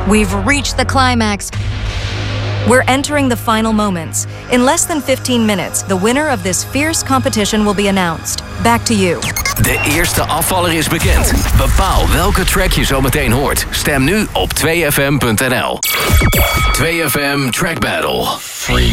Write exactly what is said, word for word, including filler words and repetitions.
We've reached the climax. We're entering the final moments. In less than fifteen minutes, the winner of this fierce competition will be announced. Back to you. De eerste afvaller is bekend. Bepaal welke track je zo meteen hoort. Stem nu op twee f m punt n l. twee F M Track Battle.